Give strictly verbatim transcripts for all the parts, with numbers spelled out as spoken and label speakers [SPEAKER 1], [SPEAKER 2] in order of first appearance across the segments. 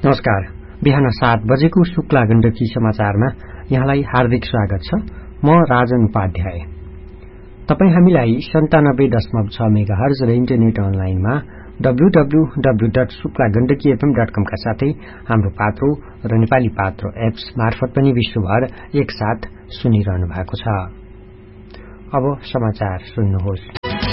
[SPEAKER 1] नमस्कार। बिहान सात बजेको शुक्ला गण्डकी समाचारमा यहाँलाई हार्दिक स्वागत छ। म राजन उपाध्याय। तपाई हामीलाई सन्तानब्बे दशमलव छ मेगाहर्ज र इन्टरनेट अनलाइनमा W W W dot Shukla Gandaki FM dot कम का साथै हाम्रो पात्रो र नेपाली पात्रो एप्स मार्फत पनि विश्वभर एकसाथ सुनिरहनु भएको छ। अब समाचार सुन्नुहोस्।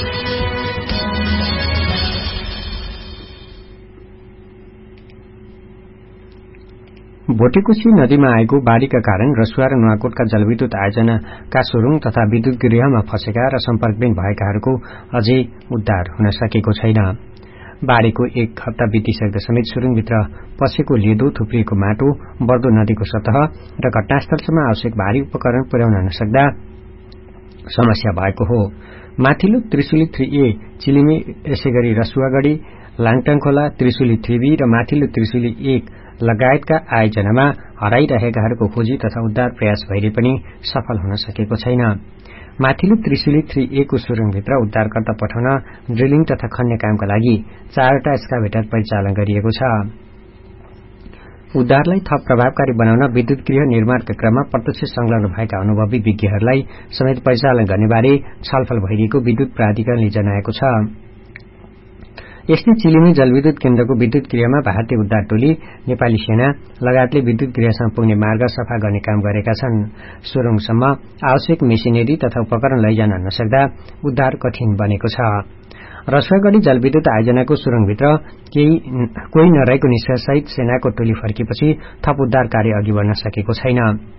[SPEAKER 1] भोटेकोशी नदीमा आएको बाढ़ीका कारण रसुवा र नुवाकोटका जलविद्युत आयोजनाका सुरुङ तथा विद्युत गृहमा फँसेका र सम्पर्कविहीन भएकाहरूको अझै उद्धार हुन सकेको छैन। बाढ़ीको एक हप्ता बितिसक्दा समेत सुरुङभित्र पसेको लेदो, थुप्रिएको माटो, बढ्दो नदीको सतह र घटनास्थलसम्म आवश्यक भारी उपकरण पुर्याउन नसक्दा समस्या भएको हो। माथिल्लो त्रिशुली थ्री ए चिलिमी, यसैगरी रसुवागढ़ी, लाङटाङ खोला, त्रिशुली थ्री बी र माथिल्लो त्रिशुली एक लगायतका आयोजनामा हराइरहेकाहरूको खोजी तथा उद्धार प्रयास भइरे पनि सफल हुन सकेको छैन। माथिल्लो त्रिशुली थ्री ए को सुरुङभित्र उद्धारकर्ता पठाउन ड्रिलिङ तथा खन्ने कामका लागि चारवटा एक्सकाभेटर परिचालन गरिएको छ। उद्धारलाई थप प्रभावकारी बनाउन विद्युत गृह निर्माणका क्रममा प्रत्यक्ष संलग्न भएका अनुभवी विज्ञहरूलाई समेत परिचालन गर्ने बारे छलफल भइरहेको विद्युत प्राधिकरणले जनाएको छ। यस्तै चिलिमी जलविद्युत केन्द्रको विद्युत गृहमा भारतीय उद्धार टोली, नेपाली सेना लगायतले विद्युत गृहसम्म पुग्ने मार्ग सफा गर्ने काम गरेका छन्। सुरुङसम्म आवश्यक मेसिनरी तथा उपकरण लैजान नसक्दा उद्धार कठिन बनेको छ। रसुवागढ़ी जलविद्युत आयोजनाको सुरुङभित्र केही कोही नरहेको निष्कर्षसहित सेनाको टोली फर्किएपछि थप उद्धार कार्य अघि बढ्न सकेको छैन।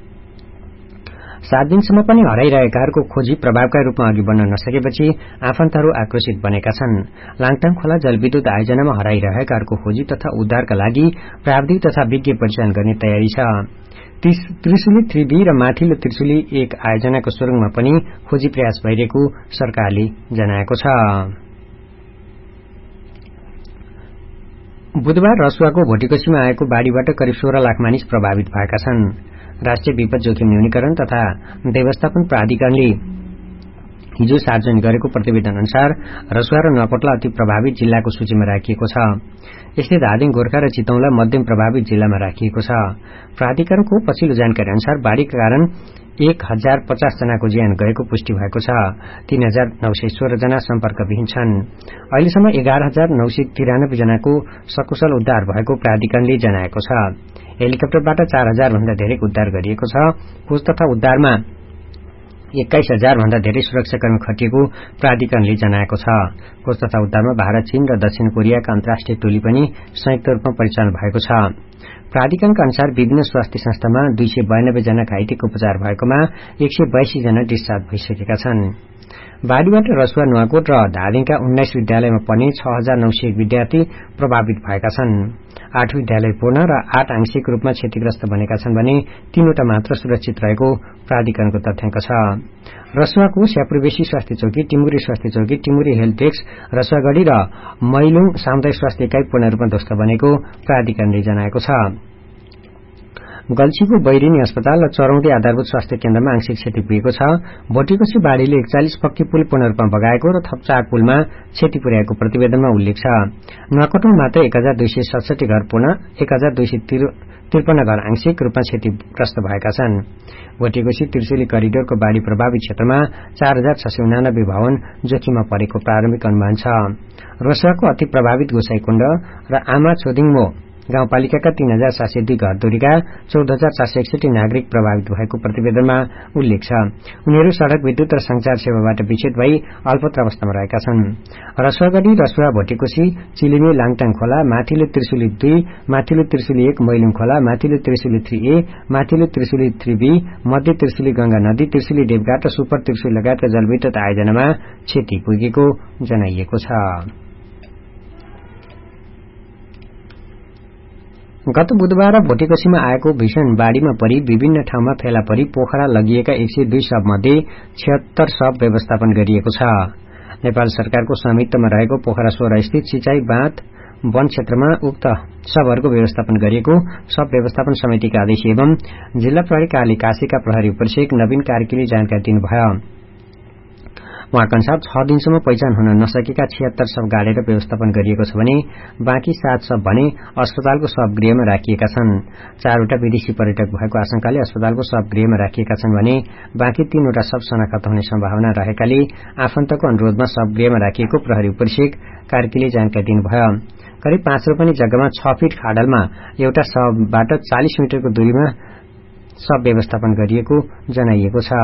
[SPEAKER 1] सात दिनसम्म पनि हराइरहेकाहरूको खोजी प्रभावकारी रूपमा अघि बढ्न नसकेपछि आफन्तहरू आक्रोशित बनेका छन्। लाङटाङ खोला जलविद्युत आयोजनामा हराइरहेकाहरूको खोजी तथा उद्धारका लागि प्राविधिक तथा विज्ञ परिचालन गर्ने तयारी छ। त्रिशुली थ्री बी र माथिल्लो त्रिशुली एक आयोजनाको सुरुङमा पनि खोजी प्रयास भइरहेको सरकारले जनाएको छ। बुधबार रसुवाको भोटेकोशीमा आएको बाढ़ीबाट करिब सोह्र लाख मानिस प्रभावित भएका छन्। राष्ट्रिय विपद जोखिम न्यूनीकरण तथा व्यवस्थापन प्राधिकरणले हिजो सार्वजनिक गरेको प्रतिवेदन अनुसार रसुवा र नुवाकोटलाई अति प्रभावित जिल्लाको सूचीमा राखिएको छ। यस्तै धादिङ, गोर्खा र चितौनलाई मध्यम प्रभावित जिल्लामा राखिएको छ। प्राधिकरणको पछिल्लो जानकारी अनुसार बाढ़ीका कारण एक हजार पचास जनाको ज्यान गएको पुष्टि भएको छ। तीन हजार नौ सय सोह्र जना सम्पर्कविहीन छन्। अहिलेसम्म एघार हजार नौ सय तिरानब्बे जनाको सकुशल उद्धार भएको प्राधिकरणले जनाएको छ। हेलिकप्टरबाट चार हजार भन्दा धेरै उद्धार गरिएको छ। खोज तथा उद्धारमा एक्काइस हजार भन्दा धेरै सुरक्षाकर्मी खटिएको प्राधिकरणले जनाएको छ। खोज तथा उद्धारमा भारत, चीन र दक्षिण कोरियाका अन्तर्राष्ट्रिय टोली पनि संयुक्त रूपमा परिचालन भएको छ। प्राधिकरणका अनुसार विभिन्न स्वास्थ्य संस्थामा दुई सय बयानब्बे जना घाइतेको उपचार भएकोमा एक सय बयासी जना डिस्चार्ज भइसकेका छन्। बाढ़ीबाट रसुवा, नुवाकोट र धादिङका उन्नाइस विद्यालयमा पढ्ने छ हजार नौ सय एक विद्यार्थी प्रभावित भएका छन्। आठ विद्यालय पूर्ण र आठ आंशिक रूपमा क्षतिग्रस्त बनेका छन् भने तीनवटा मात्र सुरक्षित रहेको प्राधिकरणको तथ्याङ्क छ। रसुवाको स्यापुरबेसी स्वास्थ्य चौकी, टिमुरी स्वास्थ्य चौकी, टिमुरी हेल्थ डेस्क, रसुवागढ़ी र मैलुङ सामुदायिक स्वास्थ्य इकाई पूर्ण रूपमा ध्वस्त बनेको प्राधिकरणले जनाएको छ। गल्छीको बैरिनी अस्पताल र चरौँदी आधारभूत स्वास्थ्य केन्द्रमा आंशिक क्षति पुगेको छ। भोटेकोशी बाढ़ीले एकचालिस पक्की पुल पूर्ण रूपमा बगाएको र थप चार पुलमा क्षति पुर्याएको प्रतिवेदनमा उल्लेख छ। नुवाकोटमा मात्र एक हजार दुई सय सडसठी घर पूर्ण, एक हजार दुई सय त्रिपन्न घर आंशिक रूपमा क्षतिग्रस्त भएका छन्। भोटेकोशी त्रिशुली करिडोरको बाढ़ी प्रभावित क्षेत्रमा चार हजार छ सय उनानब्बे भवन जोखिममा परेको प्रारम्भिक अनुमान छ। रसुवाको अति प्रभावित गोसाईकुण्ड र आमा छोदिङमो गाउँपालिकाका तीन हजार सात सय दुई घरधुरीका चौध हजार चार सय एकसठी नागरिक प्रभावित भएको प्रतिवेदनमा उल्लेख छ। उनीहरू सड़क, विद्युत र संचार सेवाबाट विच्छेद भई अल्पत्र अवस्थामा रहेका छन्। रसुवागढ़ी, रसुवा, भोटेकोशी, चिलिमी, लाङटाङ खोला, माथिल्लो त्रिशुली दुई, माथिल्लो त्रिशुली एक, मैलुङ खोला, माथिल्लो त्रिशुली थ्री ए, माथिल्लो त्रिशुली थ्री बी, मध्य त्रिशुली गंगा नदी, त्रिशुली देवघाट र सुपर त्रिशुली लगायतका जलविद्युत आयोजनामा क्षति पुगेको जनाइएको छ। गत बुधबार भोटेकोशीमा आएको भीषण बाढ़ीमा परि विभिन्न ठाउँमा फेला परि पोखरा लगिएका एक सय दुई शव मध्ये छिहत्तर शव व्यवस्थापन गरिएको छ। नेपाल सरकारको स्वामित्वमा रहेको पोखरा सोह्र स्थित सिंचाई बाँध वन क्षेत्रमा उक्त शवहरूको व्यवस्थापन गरिएको शव व्यवस्थापन समितिका अध्यक्ष एवं जिल्ला प्रहरी कार्यालय काशीका प्रहरी उपरीक्षक नवीन कार्कीले जानकारी दिनुभयो। उहाँका अनुसार छ दिनसम्म पहिचान हुन नसकेका छिहत्तर शव गाडेर व्यवस्थापन गरिएको छ भने बाँकी सात शव भने अस्पतालको शवगृहमा राखिएका छन्। चारवटा विदेशी पर्यटक भएको आशंकाले अस्पतालको शवगृहमा राखिएका छन् भने बाँकी तीनवटा शव शनाखत हुने सम्भावना रहेकाले आफन्तको अनुरोधमा शवगृहमा राखिएको प्रहरी उपरीक्षक कार्कीले जानकारी दिनुभयो। करिब पाँच रोपनी जग्गामा छ फिट खाडलमा एउटा शवबाट चालीस मिटरको दूरीमा शव व्यवस्थापन गरिएको जनाइएको छ।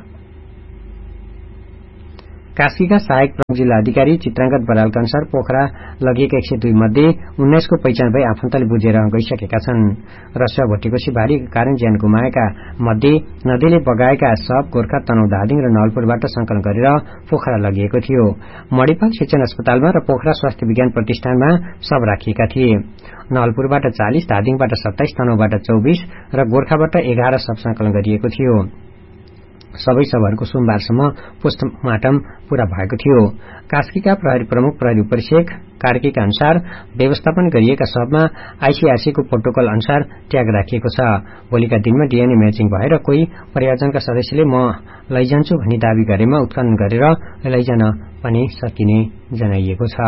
[SPEAKER 1] कास्कीका सहायक प्रमुख जिल्ला अधिकारी चित्रांगत बरालका अनुसार पोखरा लगिएका एक सय दुई मध्ये उन्नाइसको पहिचान भई आफन्तले बुझेर गइसकेका छन्। रसुवा भोटेकोशी बाढ़ीका कारण ज्यान गुमाएका मध्ये नदीले बगाएका शव गोर्खा तनहुँ धादिङ र नवलपुरबाट संकलन गरेर पोखरा लगिएको थियो। मणिपाल शिक्षण अस्पतालमा र पोखरा स्वास्थ्य विज्ञान प्रतिष्ठानमा शव राखिएका थिए। नवलपुरबाट चालीस, धादिङबाट सत्ताइस, तनहुँबाट चौबिस र गोर्खाबाट एघार शव संकलन गरिएको थियो। सबै शवहरूको सोमबारसम्म पोस्टमार्टम पूरा भएको थियो। कास्कीका प्रहरी प्रमुख प्रहरी उपरीक्षक कार्कीका अनुसार व्यवस्थापन गरिएका शवमा आईसीआरसीको प्रोटोकल अनुसार ट्याग राखिएको छ। भोलिका दिनमा डीएनए म्याचिङ भएर कोही परिवारजनका सदस्यले म लैजान्छु भनी दावी गरेमा उत्खनन गरेर लैजान पनि सकिने जनाइएको छ।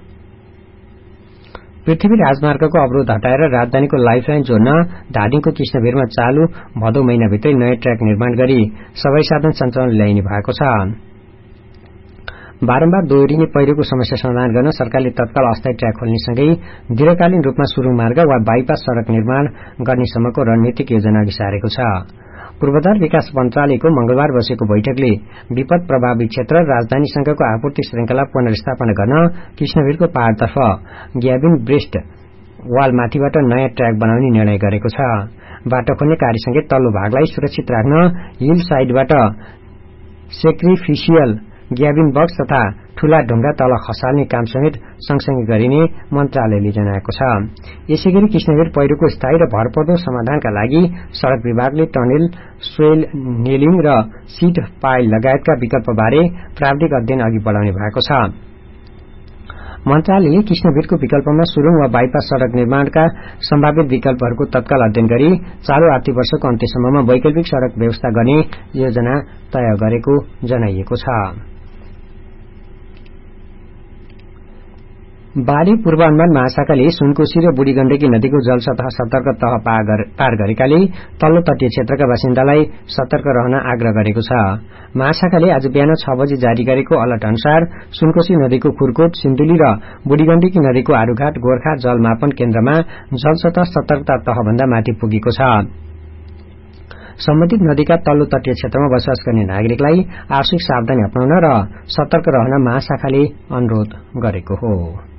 [SPEAKER 1] पृथ्वी राजमार्गको अवरोध हटाएर राजधानीको लाइफलाइन जोड्न धादिङको कृष्णभिरमा चालू भदौ महिनाभित्रै नयाँ ट्र्याक निर्माण गरी सबै साधन सञ्चालन ल्याइने भएको छ। बारम्बार दोहोरिने पहिरोको समस्या समाधान गर्न सरकारले तत्काल अस्थायी ट्र्याक खोल्नेसँगै दीर्घकालीन रूपमा सुरुङ मार्ग वा बाइपास सड़क निर्माण गर्नेसम्मको रणनीतिक योजना अघि सारेको छ। पूर्वाधार विकास मन्त्रालयको मंगलबार बसेको बैठकले विपद प्रभावित क्षेत्र राजधानीसँगको आपूर्ति श्रृंखला पुनर्स्थापना गर्न कृष्णभिरको पहाड़तर्फ ग्याबिन ब्रेस्ट वालमाथिबाट नयाँ ट्र्याक बनाउने निर्णय गरेको छ। बाटो खोल्ने कार्यसँगै तल्लो भागलाई सुरक्षित राख्न हिल साइडबाट सेक्रिफिसियल ग्याबिन बक्स तथा ठूला ढुंगा तल खसाल्ने काम समेत सँगसँगै गरिने मन्त्रालयले जनाएको छ। यसैगरी कृष्णभिर पहिरोको स्थायी र भरपर्दो समाधानका लागि सड़क विभागले टनेल, सोइल नेलिङ र सीड पाइल लगायतका विकल्पबारे प्राविधिक अध्ययन अघि बढ़ाउने भएको छ। मन्त्रालयले कृष्णभिरको विकल्पमा सुरुङ वा बाइपास सड़क निर्माणका सम्भावित विकल्पहरूको तत्काल अध्ययन गरी चालू आर्थिक वर्षको अन्त्यसम्ममा वैकल्पिक सड़क व्यवस्था गर्ने योजना तय गरेको जनाइएको छ। बाढ़ी पूर्वानुमान महाशाखाले सुनकोशी र बुढी गण्डकी नदीको जलसतह सतर्क तह पार गरेकाले तल्लो तटीय क्षेत्रका बासिन्दालाई सतर्क रहन आग्रह गरेको छ। महाशाखाले आज बिहान छ बजे जारी गरेको अलर्ट अनुसार सुनकोशी नदीको खुरकोट, सिन्धुली र बुढी गण्डकी नदीको आरूघाट गोर्खा जलमापन केन्द्रमा जलसतह सतर्कता तहभन्दा माथि पुगेको छ। सम्बन्धित नदीका तल्लो तटीय क्षेत्रमा बसोबास गर्ने नागरिकलाई आवश्यक सावधानी अपनाउन र सतर्क रहन महाशाखाले अनुरोध गरेको हो।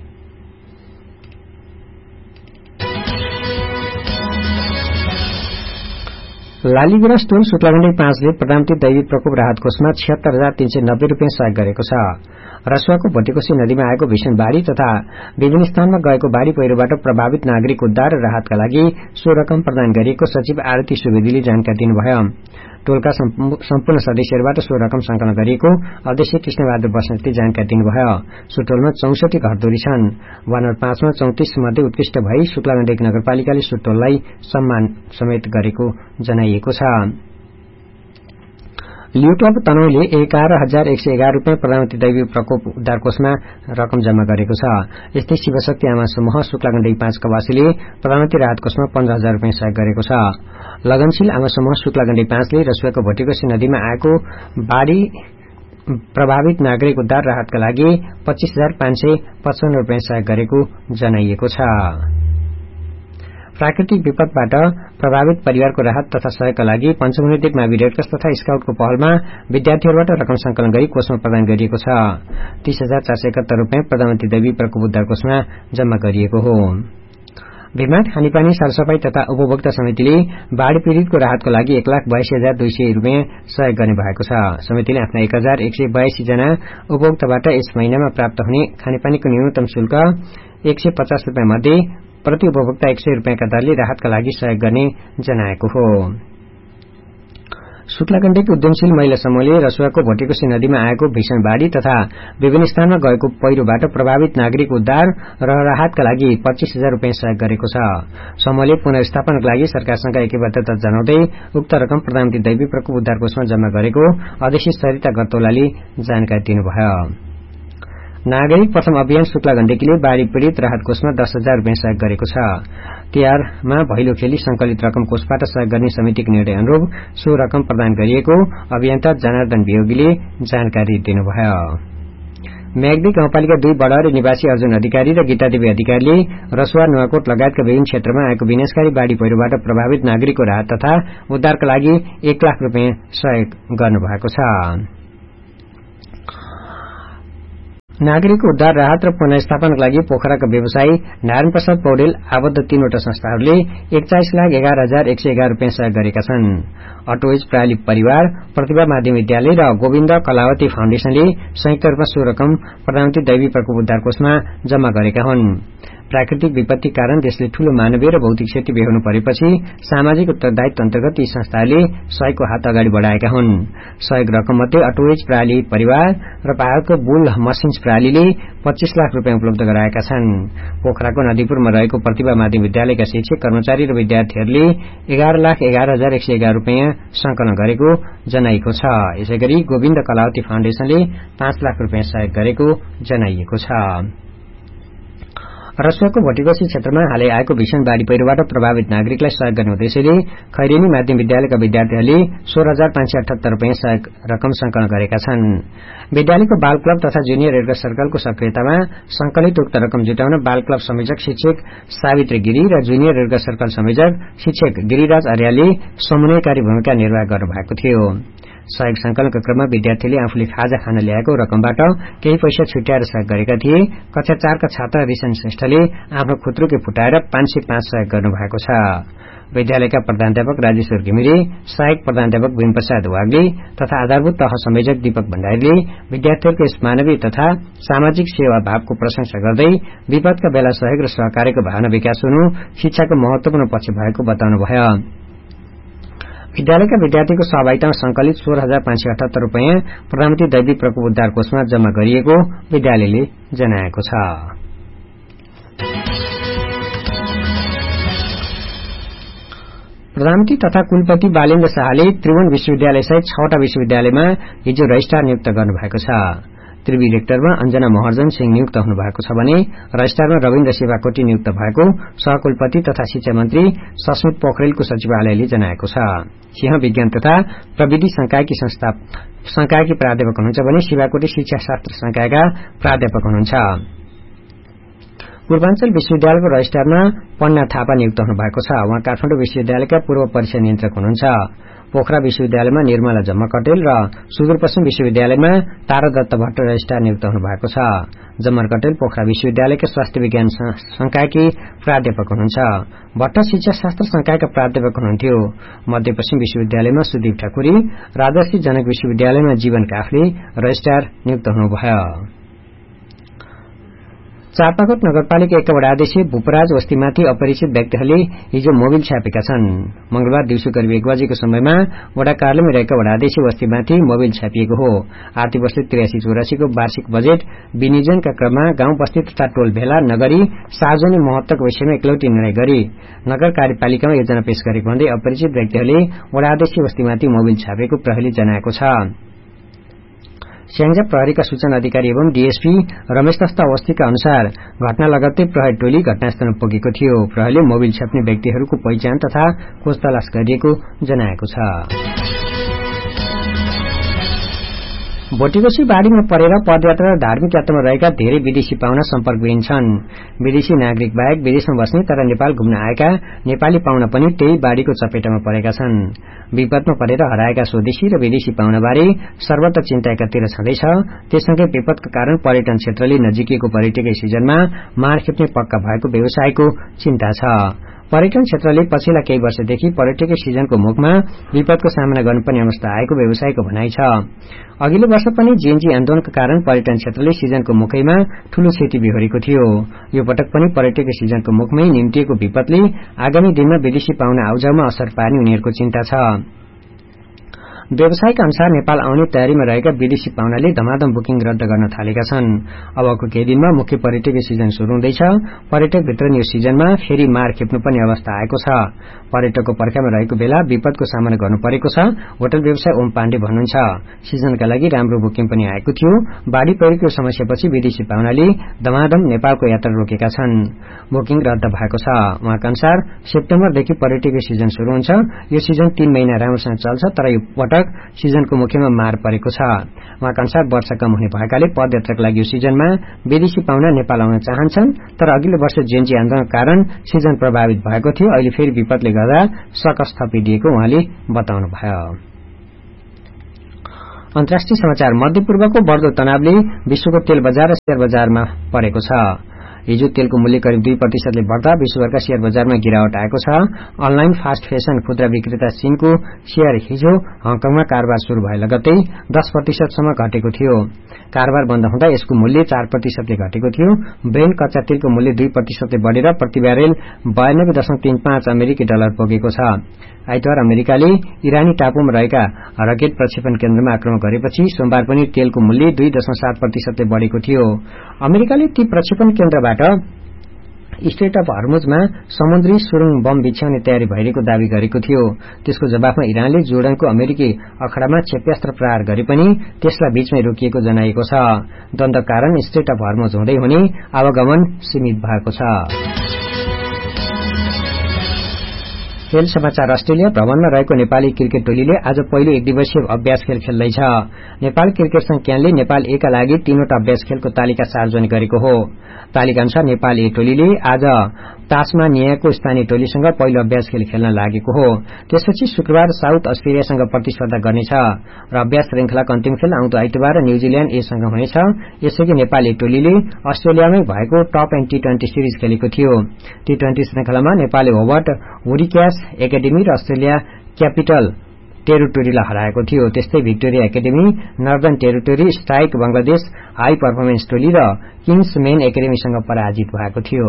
[SPEAKER 1] लालीगुराँस टोल शुक्लागण्डकी पाँचले प्रधानमन्त्री दैवी प्रकोप राहत कोषमा छिहत्तर हजार तीन सय नब्बे रूपियाँ सहयोग गरेको छ। रसुवाको भोटेकोशी नदीमा आएको भीषण बाढ़ी तथा विभिन्न स्थानमा गएको बाढ़ी पहिरोबाट प्रभावित नागरिक उद्धार र राहतका लागि सो रकम प्रदान गरिएको सचिव आरती सुवेदीले जानकारी दिनुभयो। टोलका सम्पूर्ण सदस्यहरूबाट सो रकम संकलन गरिएको अध्यक्ष कृष्णबहादुर बस्नेतले जानकारी दिनुभयो। सो टोलमा चौसठी घरधुरी छन्। वार्ड पाँचमा चौतिस मध्ये उत्कृष्ट भई शुक्लागण्डकी नगरपालिकाले सो टोललाई सम्मान समेत गरेको जनाइएको छ। लियो क्लब तनहुँले एघार हजार एक सय एघार रूपियाँ प्रधानमन्त्री दैवी प्रकोप उद्धार कोषमा रकम जम्मा गरेको छ। यस्तै शिवशक्ति आमा समूह शुक्लागण्डकी पाँच कवासीले प्रधानमन्त्री राहत कोषमा पन्ध्र हजार रूपियाँ सहयोग गरेको छ। लगनशील आमा समूह शुक्लागण्डकी पाँचले रसुवाको भोटेकोशी नदीमा आएको बाढ़ी प्रभावित नागरिक उद्धार राहतका लागि पच्चीस हजार पाँच सय पचपन्न रूपियाँ सहयोग गरेको जनाइएको छ। प्राकृतिक विपदबाट प्रभावित परिवारको राहत तथा सहयोगका लागि पञ्चमुनिदेव मावि रेडक्रस तथा स्काउटको पहलमा विद्यार्थीहरूबाट रकम संकलन गरी कोषमा प्रदान गरिएको छ। तीस हजार चार सय एकहत्तर रूपियाँ प्रधानमन्त्री दैवी प्रकोप उद्धार कोषमा जम्मा गरिएको हो। भिमाट खानेपानी सरसफाई तथा उपभोक्ता समितिले बाढ़ी पीड़ितको राहतको लागि एक लाख बयासी हजार दुई सय रूपियाँ सहयोग गर्ने भएको छ। समितिले आफ्ना एक हजार एक सय बयासी जना उपभोक्ताबाट यस महिनामा प्राप्त हुने खानेपानीको न्यूनतम शुल्क एक सय पचास रूपियाँ मध्ये प्रति उपभोक्ता एक सय रूपियाँका दरले राहतका लागि सहयोग गर्ने जनाएको हो। शुक्लागण्डकी उद्यमशील महिला समूहले रसुवाको भोटेकोशी नदीमा आएको भीषण बाढ़ी तथा विभिन्न स्थानमा गएको पहिरोबाट प्रभावित नागरिक उद्धार र राहतका लागि पच्चीस हजार रूपियाँ सहयोग गरेको छ। समूहले पुनर्स्थापनाका लागि सरकारसँग एकीबद्धता जनाउँदै उक्त रकम प्रधानमन्त्री दैवी प्रकोप उद्धार कोषमा जम्मा गरेको अध्यक्ष सरिता गतौलाले जानकारी दिनुभयो। नागरिक प्रथम अभियान शुक्लागण्डकीले बाढ़ी पीड़ित राहत कोषमा दस हजार रूपियाँ सहयोग गरेको छ। तिहारमा भैलो खेली संकलित रकम कोषबाट सहयोग गर्ने समितिको निर्णय अनुरूप सो रकम प्रदान गरिएको अभियन्ता जनार्दन वियोगीले जानकारी दिनुभयो। म्याग्दी गाउँपालिका दुई बडहरे निवासी अर्जुन अधिकारी र गीतादेवी अधिकारीले रसुवा नुवाकोट लगायतका विभिन्न क्षेत्रमा आएको विनाशकारी बाढ़ी पहिरोबाट प्रभावित नागरिकको राहत तथा उद्धारका लागि एक लाख रूपियाँ सहयोग गर्नुभएको छ। नागरिकको उद्धार राहत र पुनर्स्थापनाका लागि पोखराका व्यवसायी नारायण प्रसाद पौडेल आबद्ध तीनवटा संस्थाहरूले एकचालिस लाख एघार हजार एक सय एघार रूपियाँ सहयोग गरेका छन्। अटोइज प्राली परिवार, प्रतिभा माध्यमिक विद्यालय र गोविन्द कलावती फाउन्डेशनले संयुक्त रूपमा सो रकम प्रधानमन्त्री दैवी प्रकोप उद्धार कोषमा जम्मा गरेका हुन्। प्राकृतिक विपत्ति कारण देशले ठूलो मानवीय र भौतिक क्षति बेहोर्नु परेपछि सामाजिक उत्तरदायित्व अन्तर्गत यी संस्थाहरूले सहयोगको हात अगाडि बढ़ाएका हुन्। सहयोग रकम मध्ये अटोइज प्राली परिवार र पहाड़को बुल मसिन्स प्रालीले पच्चीस लाख रूपियाँ उपलब्ध गराएका छन्। पोखराको नदीपुरमा रहेको प्रतिभा माध्यमिक विद्यालयका शिक्षक कर्मचारी र विद्यार्थीहरूले एघार लाख एघार हजार एक सय एघार रूपियाँ संकलन गरेको जनाइएको छ। यसैगरी गोविन्द कलावती फाउन्डेशनले पाँच लाख रूपियाँ सहयोग गरेको जनाइएको छ। रसुवाको भोटेकोशी क्षेत्रमा हालै आएको भीषण बाढ़ी पहिरोबाट प्रभावित नागरिकलाई सहयोग गर्ने उद्देश्यले खैरेनी माध्यमिक विद्यालयका विद्यार्थीहरूले सोह्र हजार पाँच सय अठहत्तर रूपियाँ सहयोग रकम संकलन गरेका छन्। विद्यालयको बाल क्लब तथा जुनियर रेडक्रस सर्कलको सक्रियतामा संकलित उक्त रकम जुटाउन बाल क्लब संयोजक शिक्षक सावित्री गिरी र जुनियर रेडक्रस सर्कल संयोजक शिक्षक गिरिराज आर्यले समन्वयकारी भूमिका निर्वाह गर्नुभएको थियो। सहयोग संकलनका क्रममा विद्यार्थीले आफूले खाजा खान ल्याएको रकमबाट केही पैसा छुट्याएर सहयोग गरेका थिए। कक्षा चारका छात्रा रिसन श्रेष्ठले आफ्नो खुत्रुके फुटाएर पाँच सय पाँच सहयोग गर्नुभएको छ। विद्यालयका प्रधानाध्यापक राजेश्वर घिमिरे, सहायक प्रधानाध्यापक भीमप्रसाद वाग्ले तथा आधारभूत तह संयोजक दीपक भण्डारीले विद्यार्थीहरूको यस मानवीय तथा सामाजिक सेवा भावको प्रशंसा गर्दै विपदका बेला सहयोग र सहकार्यको भावना विकास हुनु शिक्षाको महत्वपूर्ण पक्ष भएको बताउनुभयो। विद्यालयका विद्यार्थीको सहभागितामा संकलित सोह्र हजार पाँच सय अठहत्तर रूपियाँ प्रधानमन्त्री दैवी प्रकोप उद्धार कोषमा जम्मा गरिएको विद्यालयले जनाएको छ। प्रधानमन्त्री तथा कुलपति बालेन्द्र शाहले त्रिभुवन विश्वविद्यालय सहित छवटा विश्वविद्यालयमा हिजो रजिस्ट्रार नियुक्त गर्नुभएको छ। त्रिवी रेक्टरमा अञ्जना महर्जन सिंह नियुक्त हुनुभएको छ भने रजिस्ट्रारमा रविन्द्र शिवाकोटी नियुक्त भएको सहकुलपति तथा शिक्षा मन्त्री सस्मित पोखरेलको सचिवालयले जनाएको छ। सिंह विज्ञान तथा प्रविधि संकायकी संस्था संकायकी प्राध्यापक हुनुहुन्छ भने शिवाकोटी शिक्षा शास्त्र संकायका प्राध्यापक हुनुहुन्छ। पूर्वाञ्चल विश्वविद्यालयको रजिस्ट्रारमा पन्ना थापा नियुक्त हुनुभएको छ। उहाँ काठमाडौँ विश्वविद्यालयका पूर्व परीक्षा नियन्त्रक हुनुहुन्छ। पोखरा विश्वविद्यालयमा निर्मला जम्मा कटेल र सुदूरपश्चिम विश्वविद्यालयमा तारा दत्त भट्ट रजिस्ट्रार नियुक्त हुनुभएको छ। जम्मर कटेल पोखरा विश्वविद्यालयका स्वास्थ्य विज्ञान संकायकी प्राध्यापक हुनुहुन्छ। भट्ट शिक्षा शास्त्र संकायका प्राध्यापक हुनुहुन्थ्यो। मध्यपश्चिम विश्वविद्यालयमा सुदीप ठाकुरी, राजर्षि जनक विश्वविद्यालयमा जीवन काफले रजिस्ट्रार नियुक्त हुनुभयो। चापाकोट नगरपालिका एक वडाध्यक्ष भूपराज वस्तीमाथि अपरिचित व्यक्तिहरूले हिजो मोबिल छापेका छन्। मंगलबार दिउँसो करिब एक बजेको समयमा वडा कार्यालयमा रहेका वडाध्यक्ष वस्तीमाथि मोबिल छापिएको हो। आर्थिक वर्ष त्रियासी चौरासीको वार्षिक बजेट विनियोजनका क्रममा गाउँ बस्ती तथा टोल भेला नगरी सार्वजनिक महत्वको विषयमा एकलौटी निर्णय गरी नगर कार्यपालिकामा योजना पेश गरेको भन्दै अपरिचित व्यक्तिहरूले वडाध्यक्ष वस्तीमाथि मोबिल छापेको प्रहरीले जनाएको छ। स्याङ्जा प्रहरीका सूचना अधिकारी एवं डीएसपी रमेश दत्त अवस्थीका अनुसार घटना लगत्तै प्रहरी टोली घटनास्थलमा पुगेको थियो। प्रहरीले मोबिल छाप्ने व्यक्तिहरूको पहिचान तथा खोज तलास गरिएको जनाएको छ। भोटेकोशी बाढ़ीमा परेर पदयात्रा र धार्मिक यात्रामा रहेका धेरै विदेशी पाहुना सम्पर्कविहीन छन्। विदेशी नागरिक बाहेक विदेशमा बस्ने तर नेपाल घुम्न आएका नेपाली पाहुना पनि त्यही बाढ़ीको चपेटामा परेका छन्। विपदमा परेर हराएका स्वदेशी र विदेशी पाहुनाबारे सर्वत्र चिन्ता एकातिर छँदैछ। त्यससँगै विपदका कारण पर्यटन क्षेत्रले नजिकैको पर्यटकीय सिजनमा मार खेप्ने पक्का भएको व्यवसायको चिन्ता छ। पर्यटन क्षेत्रले पछिल्ला केही वर्षदेखि पर्यटकीय सिजनको मुखमा विपदको सामना गर्नुपर्ने अवस्था आएको व्यवसायको भनाइ छ। अघिल्लो वर्ष पनि जेएनजी आन्दोलनका कारण पर्यटन क्षेत्रले सिजनको मुखैमा ठूलो क्षति बेहोरेको थियो। यो पटक पनि पर्यटकीय सिजनको मुखमै निम्तिएको विपदले आगामी दिनमा विदेशी पाहुना आउजाउमा असर पार्ने उनीहरूको चिन्ता छ। व्यवसायका अनुसार नेपाल आउने तयारीमा रहेका विदेशी पाहुनाले धमाधम बुकिङ रद्द गर्न थालेका छन्। अबको केही दिनमा मुख्य पर्यटकीय सिजन शुरू हुँदैछ। पर्यटक भित्र यो सिजनमा फेरि मार खेप्नुपर्ने अवस्था आएको छ। पर्यटकको पर्खाइमा रहेको बेला विपदको सामना गर्नु परेको छ। होटल व्यवसाय ओम पाण्डे भन्नुहुन्छ, सिजनका लागि राम्रो बुकिङ पनि आएको थियो। बाढ़ी पहिरोको समस्यापछि विदेशी पाहुनाले धमाधम नेपालको यात्रा रोकेका छन्। बुकिङ रद्द भएको छ। उहाँका अनुसार सेप्टेम्बरदेखि पर्यटकीय सिजन शुरू हुन्छ। यो सिजन तीन महिना राम्रोसँग चल्छ, तर यो पटक सिजनको मुख्यमा मार परेको छ। उहाँका अनुसार वर्षा कम हुने भएकाले पदयात्राका लागि यो सिजनमा विदेशी पाहुना नेपाल आउन चाहन्छन्, तर अघिल्लो वर्ष जेएनजी आन्दोलनका कारण सिजन प्रभावित भएको थियो। अहिले फेरि विपदले गर्दा सकस थपिदिएको उहाँले बताउनुभयो। अन्तर्राष्ट्रिय समाचार। मध्यपूर्वको बढ्दो तनावले विश्वको तेल बजार र शेयर बजारमा परेको छ। हिजो तेलको मूल्य करिब दुई प्रतिशतले बढ़दा विश्वभरका शेयर बजारमा गिरावट आएको छ। अनलाइन फास्ट फेसन खुद्रा विक्रेता सिनको शेयर हिजो हङकङमा कारोबार शुरू भए लगत्तै दस प्रतिशतसम्म घटेको थियो। कारोबार बन्द हुँदा यसको मूल्य चार प्रतिशतले घटेको थियो। ब्रेन्ट कच्चा तेलको मूल्य दुई प्रतिशतले बढ़ेर प्रति ब्यारेल बयानब्बे दशमलव तीन पाँच अमेरिकी डलर पुगेको छ। आइतबार अमेरिकाले इरानी टापुमा रहेका रकेट प्रक्षेपण केन्द्रमा आक्रमण गरेपछि सोमबार पनि तेलको मूल्य दुई दशमलव सात प्रतिशतले बढ़ेको थियो। अमेरिकाले ती प्रक्षेपण केन्द्रबाट स्ट्रेट अफ हर्मुजमा समुद्री सुरुङ बम बिछ्याउने तयारी भइरहेको दावी गरेको थियो। त्यसको जवाफमा इरानले जोर्डनको अमेरिकी अखडामा क्षेप्यास्त्र प्रहार गरे पनि त्यसलाई बीचमै रोकिएको जनाइएको छ। द्वन्द्वका कारण स्ट्रेट अफ हर्मुज हुँदै हुने आवागमन सीमित भएको छ। खेल समाचार। अस्ट्रेलिया भ्रमणमा रहेको नेपाली क्रिकेट टोलीले आज पहिलो एक दिवसीय अभ्यास खेल खेल्दैछ। नेपाल क्रिकेट संघ क्यानले नेपाल ए का लागि तीनवटा अभ्यास खेलको तालिका सार्वजनिक गरेको हो। तालिका अनुसार नेपाल ए टोलीले आज तास्मानियाको स्थानीय टोलीसँग पहिलो अभ्यास खेल खेल्न लागेको हो। त्यसपछि शुक्रबार साउथ अस्ट्रेलियासँग प्रतिस्पर्धा गर्नेछ र अभ्यास श्रृंखलाको अन्तिम खेल आउँदो आइतबार न्यूजील्याण्ड ए सँग हुनेछ। यसअघि नेपाल ए टोलीले अस्ट्रेलियामै भएको top and T twenty series खेलेको थियो। टी ट्वेन्टी श्रृंखलामा नेपालले होबर्ट हुरिक्यास एकाडेमी र अस्ट्रेलिया क्यापिटल टेरिटोरीलाई हराएको थियो। त्यस्तै Victoria academy, northern territory, strike Bangladesh, high performance टोली र किङ्स मेन एकाडेमीसँग पराजित भएको थियो।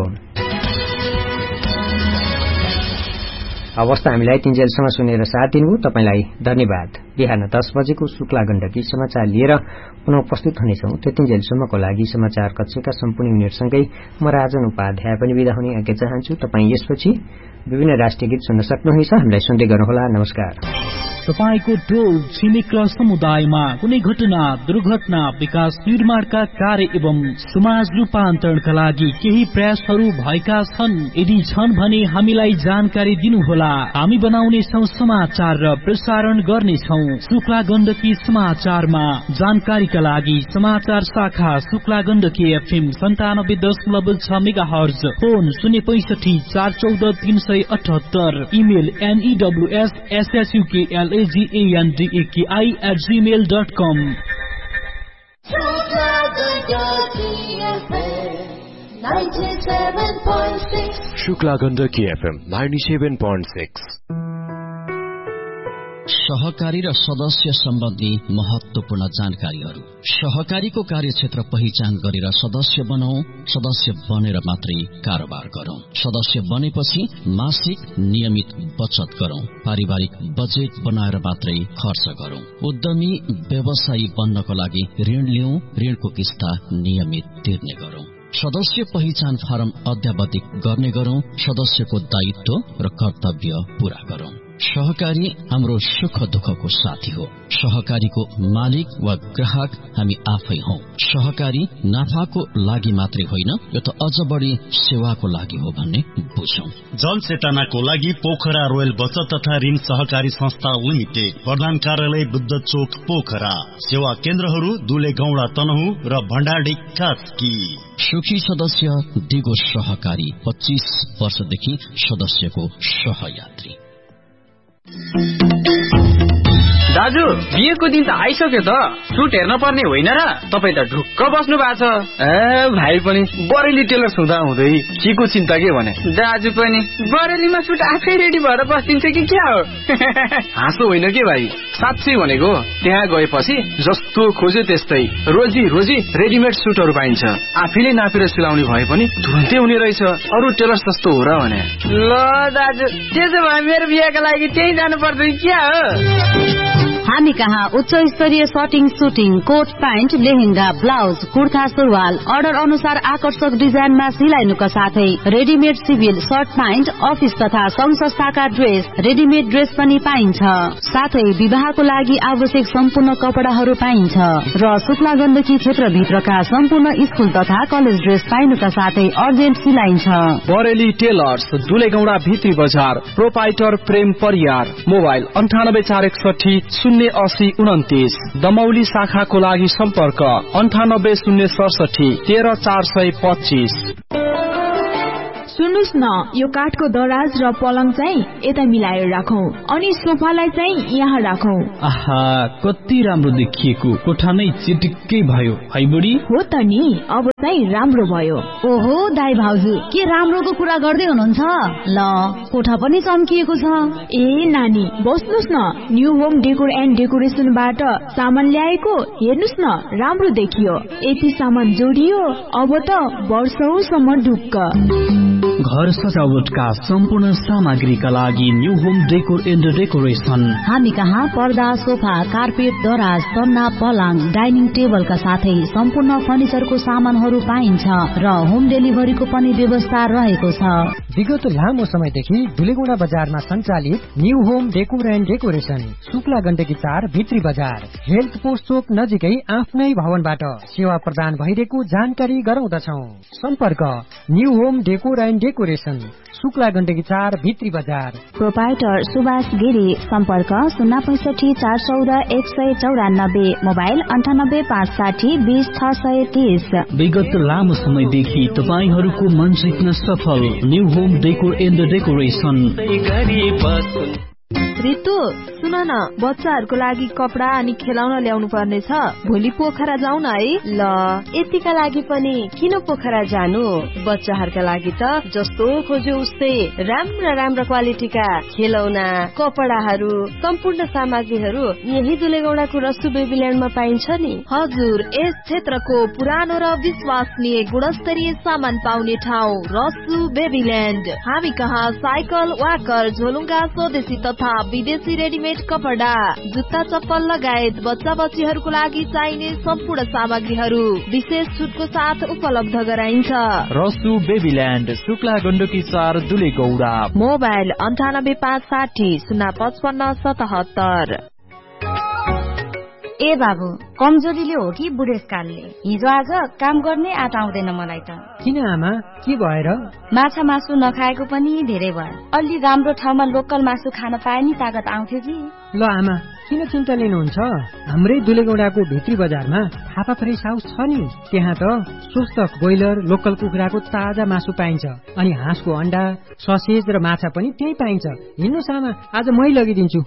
[SPEAKER 1] अवस्था हामीलाई तीनजेलसम्म सुनेर साथ दिनुभयो तपाईलाई धन्यवाद। बिहान दस बजेको शुक्ला गण्डकी समाचार लिएर पुनः उपस्थित हुनेछौं। त्यतिन्जेलसम्मको लागि समाचार कक्षका सम्पूर्ण युनिटसँगै म राजन उपाध्याय पनि बिदा हुने आज्ञा चाहन्छु। तपाई यसपछि विभिन्न राष्ट्रिय गीत सुन्न सक्नुहुनेछ। हामीलाई सुन्दै गर्नुहोला। नमस्कार।
[SPEAKER 2] तपाईको टोल छिमेक र समुदायमा कुनै घटना, दुर्घटना, विकास निर्माणका कार्य एवं समाज रूपान्तरणका लागि केही प्रयासहरू भएका छन्? यदि छन् भने हामीलाई जानकारी दिनुहोला। हामी बनाउने छौं समाचार र प्रसारण गर्नेछौं शुक्ला गण्डकी समाचारमा। जानकारीका लागि समाचार शाखा शुक्ला गण्डकी एफएम सन्तानब्बे दशमलव छ मेगा हर्ज, फोन शून्य पैंसठी चार चौध तीन सय अठहत्तर, email एनईडब्ल्यूएस एसएसयूकेएल G-A-N-D-A-K-I at gmail dot com.
[SPEAKER 3] Shukla Gandaki F M ninety-seven point six.
[SPEAKER 4] सहकारी र सदस्य सम्बन्धी महत्वपूर्ण जानकारीहरू। सहकारीको कार्यक्षेत्र पहिचान गरेर सदस्य बनाऊ। सदस्य बनेर मात्रै कारोबार गरौं। सदस्य बनेपछि मासिक नियमित बचत गरौं। पारिवारिक बजेट बनाएर मात्रै खर्च गरौं। उद्यमी व्यवसायी बन्नको लागि ऋण लिऊ। ऋणको किस्ता नियमित तिर्ने गरौं। सदस्य पहिचान फारम अध्यावधिक गर्ने गरौं। सदस्यको दायित्व र कर्तव्य पूरा गरौं। सहकारी हाम्रो सुख दुःखको साथी हो। सहकारीको मालिक वा ग्राहक हामी आफै हौ। सहकारी नाफाको लागि मात्रै होइन, यो त अझ बढी सेवाको लागि हो भन्ने बुझौं।
[SPEAKER 5] जनचेतनाको लागि पोखरा रोयल बचत तथा ऋण सहकारी संस्था लिमिटेड, प्रधान कार्यालय बुद्ध चोक पोखरा। सेवा केन्द्रहरू दुले गौडा तनहु र भण्डारी कास्की।
[SPEAKER 4] सुखी सदस्य दिगो सहकारी, पच्चीस वर्षदेखि सदस्यको सहयात्री।
[SPEAKER 6] दाजु, बिहेको दिन त आइसक्यो त। सुट हेर्न पर्ने होइन र? तपाईँ त ढुक्क बस्नु भएको छ।
[SPEAKER 7] ए भाइ पनि बरेली टेलर हुँदा हुँदै के को चिन्ता के भने?
[SPEAKER 6] दाजु पनि बरेलीमा सुट आफै रेडी भएर बस्दिन्छ कि क्या हो?
[SPEAKER 7] हाँसो होइन के भाइ, साँच्चै भनेको। त्यहाँ गएपछि जस्तो खोज्यो त्यस्तै रोजी रोजी रेडिमेड सुटहरू पाइन्छ। आफैले नापेर सिलाउने भए पनि तुरन्तै हुने रहेछ। अरू टेलर जस्तो हो र भने?
[SPEAKER 6] ल दाजु, त्यसो भए मेरो बिहेको लागि त्यही जानु पर्छ क्या हो?
[SPEAKER 8] हामी कहाँ उच्च स्तरीय shirting, shooting, coat pant, lehenga, blouse, kurta, सुरुवाल अर्डर अनुसार आकर्षक डिजाइनमा सिलाइनुका साथै readymade civil short pant, office तथा संघ संस्थाका ड्रेस, रेडिमेड ड्रेस पनि पाइन्छ। साथै विवाहको लागि आवश्यक सम्पूर्ण कपडाहरू पाइन्छ र शुक्ला गण्डकी क्षेत्रभित्रका सम्पूर्ण स्कुल तथा कलेज ड्रेस पाइनुका साथै अर्जेन्ट सिलाइन्छ।
[SPEAKER 7] बरेली टेलर्स, दुलेगौडा भित्री बजार, प्रोपाइटर प्रेम परियार, मोबाइल अन्ठानब्बे चार एकसठी शून्य असी उन्तिस। दमौली शाखाको लागि सम्पर्क अन्ठानब्बे शून्य सडसठी तेह्र चार सय पच्चीस।
[SPEAKER 9] सुन्नुस् न, यो काठको दराज र पलङ चाहिँ यता मिलाएर राखौं अनि सोफालाई चाहिँ यहाँ राखौं।
[SPEAKER 2] आहा, कति राम्रो देखिएको, कोठा नै चिटिक्कै भयो है बुढी।
[SPEAKER 9] हो त नि, अब चाहिँ राम्रो भयो।
[SPEAKER 8] ओहो दाइ भाउजू, के राम्रोको कुरा गर्दै हुनुहुन्छ? ल, कोठा पनि चम्किएको छ।
[SPEAKER 9] ए नानी, बस्नुस् न, न्यू होम डेकोर एन्ड डेकोरेसनबाट सामान ल्याएको, हेर्नुस् न, राम्रो देखियो। यति सामान जोडियो, अब त वर्षौसम्म ढुक्क।
[SPEAKER 2] घर सजावटका सम्पूर्ण सामग्रीका लागि new home decor and decoration.
[SPEAKER 8] हामी कहाँ पर्दा, सोफा, कार्पेट, दराज, तन्ना, पलङ, डाइनिङ टेबलका साथै सम्पूर्ण फर्निचरको सामानहरू पाइन्छ र होम डेलिभरीको पनि व्यवस्था रहेको छ।
[SPEAKER 1] विगत लामो समयदेखि दुलेगौडा बजारमा सञ्चालित new home decor and decoration, Shukla Gandaki चार भित्री बजार, हेल्थ पोस्ट चोक नजिकै आफ्नै भवनबाट सेवा प्रदान भइरहेको जानकारी गराउँदछौ। सम्पर्क new home decor and decoration, Shukla Gandaki चार भित्री बजार।
[SPEAKER 9] प्रोपाइटर सुभाष गिरी, सम्पर्क शून्य पैसठी चार चौध एक सय चौरानब्बे, मोबाइल अन्ठानब्बे पाँच साठी बीस छ सय तीस।
[SPEAKER 2] विगत लामो समयदेखि तपाईहरूको मन जित्न सफल new home decor and decoration.
[SPEAKER 9] Ritu सुन न, बच्चाहरूको लागि कपडा अनि खेलाउन ल्याउनु पर्ने छ, भोलि पोखरा जाउँ न है।
[SPEAKER 10] ल, यतिका लागि पनि किन पोखरा जानु? बच्चाहरूका लागि त जस्तो खोज्यो उस्तै राम्रा राम्रा क्वालिटीका खेलौना, कपडाहरू, सम्पूर्ण सामग्रीहरू यही दुलेगौडाको रसु बेबील्यान्डमा पाइन्छ नि।
[SPEAKER 9] हजुर, यस क्षेत्रको पुरानो र विश्वसनीय गुणस्तरीय सामान पाउने ठाउँ रसु बेबील्यान्ड। हामी कहाँ साइकल, वाकर, झोलुङ्गा, स्वदेशी तथा विदेशी रेडीमेड कपडा, जुत्ता, चप्पल लगायत बच्चा बच्चीहरूको लागि चाहिने सम्पूर्ण सामग्रीहरू विशेष छुटको साथ उपलब्ध गराइन्छ।
[SPEAKER 2] रसु बेबील्यान्ड, शुक्ला गण्डकी चार, दुलेगौडा।
[SPEAKER 9] मोबाइल अन्ठानब्बे पाँच साठी शून्य पचपन्न सतहत्तर।
[SPEAKER 8] ए बाबु, कमजोरीले हो कि बुढेसकालले? हिजो आज काम गर्ने आँट आउँदैन मलाई त।
[SPEAKER 1] किन आमा, के भएर?
[SPEAKER 8] माछा मासु नखाएको पनि धेरै भयो। अलि राम्रो ठाउँमा लोकल मासु खान पाए नि तागत आउँथ्यो कि।
[SPEAKER 1] ल आमा, किन चिन्ता लिनुहुन्छ? हाम्रै दुलेगौडाको भित्री बजारमा थापा फ्रेस हाउस छ नि, त्यहाँ त स्वस्थ ब्रोइलर, लोकल कुखुराको ताजा मासु पाइन्छ अनि हाँसको अण्डा, ससेज र माछा पनि त्यही पाइन्छ। हिँड्नुहोस् आमा, आज मै लगिदिन्छु।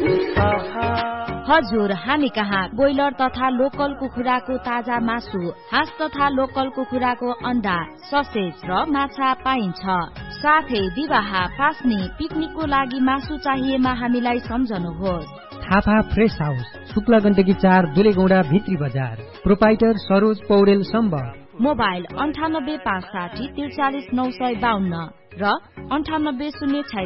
[SPEAKER 8] हजुर, हामी कहाँ ब्रोइलर तथा लोकल कुखुराको ताजा मासु, हाँस तथा लोकल कुखुराको अण्डा, ससेज र माछा पाइन्छ। साथै विवाह, फास्नी, पिकनिकको लागि मासु चाहिएमा हामीलाई सम्झनुहोस्।
[SPEAKER 1] थापा फ्रेस हाउस, शुक्ला गण्डकी चार, दुलेगौडा भित्री बजार। प्रोपाइटर सरोज पौडेल सम्बर।
[SPEAKER 8] मोबाइल अन्ठानब्बे पाँच साठी त्रिचालिस नौ सय बाहन्न र अन्ठानब्बे शून्य